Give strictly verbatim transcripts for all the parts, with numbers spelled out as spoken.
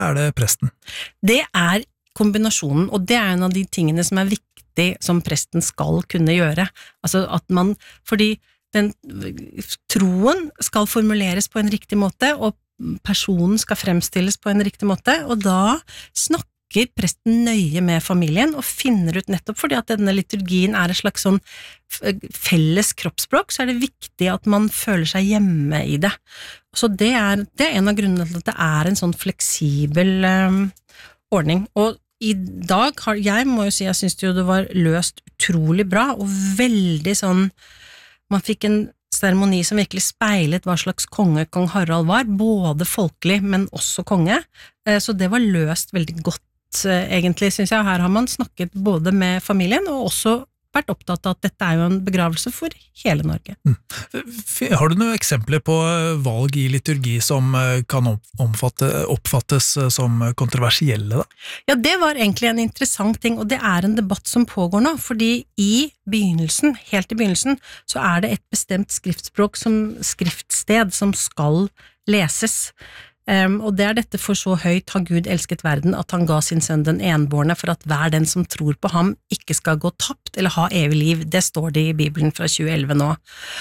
er det presten? Det er kombinasjonen, og det er en av de tingene som er viktig som presten skal kunne gjøre. Altså at man, fordi den troen skal formuleres på en riktig måte, og personen skal fremstilles på en riktig måte, og da snakker presten nøye med familien og finner ut nettopp fordi at denne liturgien er et slags sånn felles kroppsspråk, så er det viktig at man føler seg hjemme i det. Så det er, det er en av grunnene til at det er en sånn fleksibel um, ordning. Og i dag har, jeg må jo si, jeg synes jo det var løst utrolig bra, og veldig sånn, man fikk en seremoni som virkelig speilet hva slags konge kong Harald var, både folkelig, men også konge, så det var løst veldig godt, egentlig, synes jeg. Her har man snakket både med familien, og også vært opptatt av at dette er jo en begravelse for hele Norge. Mm. Har du noen eksempler på valg i liturgi som kan omfatte, oppfattes som kontroversielle da? Ja, det var egentlig en interessant ting, og det er en debatt som pågår nå, fordi i begynnelsen, helt i begynnelsen, så er det et bestemt skriftspråk som skriftsted som skal leses. Um, og det er dette for så høyt har Gud elsket verden at han ga sin sønn den enbårne for at hver den som tror på ham ikke skal gå tapt eller ha evig liv. Det står det i Bibelen fra tjue elleve nå.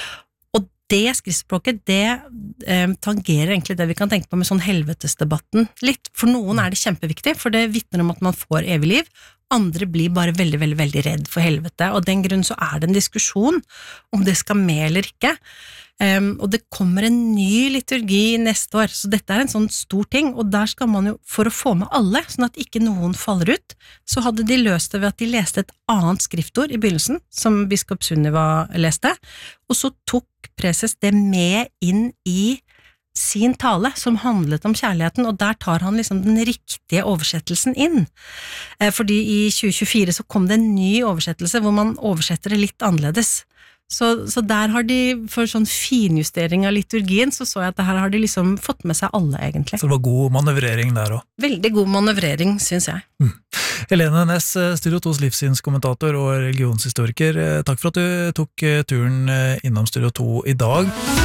Og det skriftspråket, det um, tangerer egentlig det vi kan tenke på med sånn helvetesdebatten litt. For noen er det kjempeviktig, for det vitner om at man får evig liv. Andre blir bare veldig, veldig, veldig redd for helvete, og den grunn så er det en diskusjon om det skal med eller ikke. Um, og det kommer en ny liturgi neste år, så dette er en sånn stor ting, og der skal man jo, for å få med alle, sånn at ikke noen faller ut, så hadde de løst det ved at de leste et annet skriftord i begynnelsen, som biskop Sunniva leste, og så tok preses det med inn i sin tale, som handlet om kjærligheten, og der tar han liksom den riktige oversettelsen inn. Fordi i tjue tjuefire så kom det en ny oversettelse, hvor man oversetter det litt annerledes. Så, så der har de, for sånn finjustering av liturgien, så så jeg at det her har de liksom fått med seg alle, egentlig. Så det var god manøvrering der også? Veldig god manøvrering, synes jeg. Mm. Helene Næss, Studio tos livssynskommentator og religionshistoriker, takk for at du tok turen innom Studio to i dag.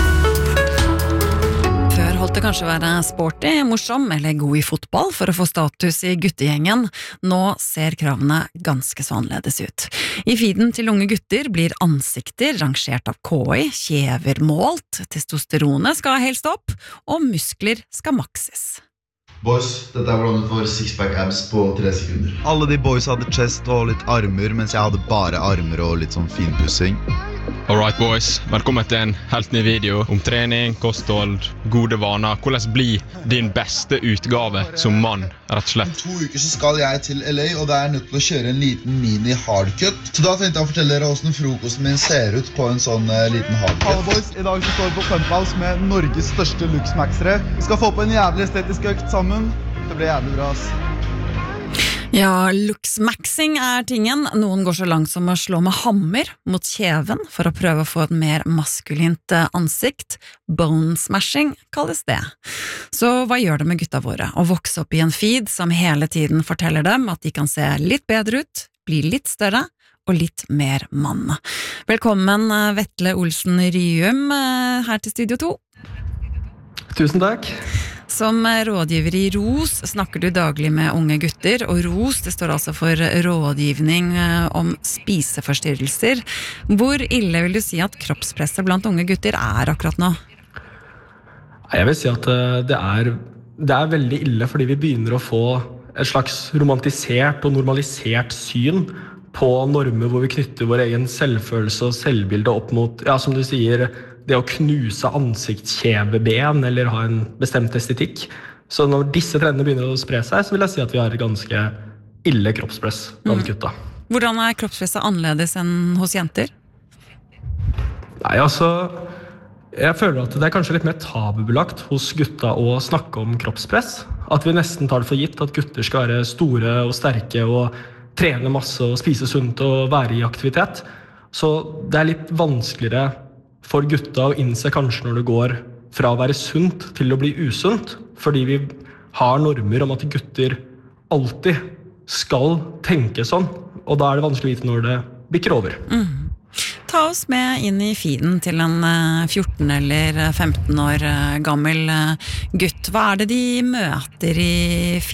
Før holdt det kanskje være sporty, morsom eller god i fotball for å få status i guttegjengen. Nå ser kravene ganske så annerledes ut. I feeden til unge gutter blir ansikter rangert av K I, kjever målt, testosteronet skal helst opp, og muskler skal makses. Boys, dette er hvordan du får sixpack abs på tre sekunder. Alle de boys hadde chest og litt armer, mens jeg hadde bare armer og litt sånn finpussing. Alright boys, velkommen til en helt ny video om trening, kosthold, gode vaner. Hvordan bli din beste utgave som mann, rett og slett. Om to uker så skal jeg til L A, og da er jeg nødt til å kjøre en liten mini hardcut. Så da tenkte jeg å fortelle dere hvordan frokosten min ser ut på en sånn uh, liten hardcut. Hallo boys, i dag så står vi på Pumphouse med Norges største luxmaxere. Vi skal få på en jævlig estetisk økt sammen. Det blir jævlig bra, ass. Ja, luxmaxing er tingen. Noen går så langt som å slå med hammer mot kjeven for å prøve å få et mer maskulint ansikt. Bone smashing kalles det. Så hva gjør det med gutta våre å vokse opp i en feed som hele tiden forteller dem at de kan se litt bedre ut, bli litt større og litt mer mann? Velkommen Vetle Olsen Ryum her til Studio to. Tusen takk. Som rådgiver i ROS snakker du daglig med unge gutter, og ROS det står altså for rådgivning om spiseforstyrrelser. Hvor ille vil du si at kroppspresset blant unge gutter er akkurat nå? Jeg vil si at det er, det er veldig ille fordi vi begynner å få et slags romantisert og normalisert syn på normer hvor vi knytter vår egen selvfølelse og selvbilde opp mot, ja, som du sier, det å knuse ansiktskjeveben eller ha en bestemt estetikk. Så når disse trendene begynner å spre seg, så vil jeg si at vi har et ganske ille kroppspress blant gutta. Hvordan er kroppspresset annerledes enn hos jenter? Nei, altså, jeg føler at det er kanskje litt mer tabubelagt hos gutta å snakke om kroppspress. At vi nesten tar det for gitt at gutter skal være store og sterke og trene masse og spise sunt og være i aktivitet. Så det er litt vanskeligere for gutta å innse kanskje når det går fra å være sunt til å bli usunt, fordi vi har normer om at gutter alltid skal tenke sånn, og da er det vanskelig å vite når det bikker over. Mm. ta oss med inn i feeden til en eh, fjorten eller femten år eh, gammel eh, gutt. Hva er det de møter i